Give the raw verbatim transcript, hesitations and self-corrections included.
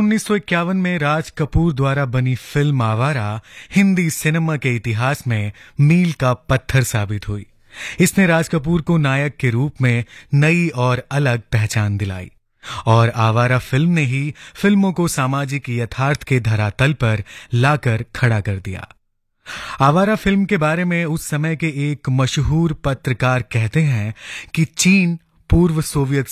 उन्नीस सौ इक्यावन में राज कपूर द्वारा बनी फिल्म आवारा हिंदी सिनेमा के इतिहास में मील का पत्थर साबित हुई। इसने राज कपूर को नायक के रूप में नई और अलग पहचान दिलाई और आवारा फिल्म ने ही फिल्मों को सामाजिक यथार्थ के धरातल पर लाकर खड़ा कर दिया। आवारा फिल्म के बारे में उस समय के एक मशहूर पत्रकार कहते हैं कि चीन पूर्व सोवियत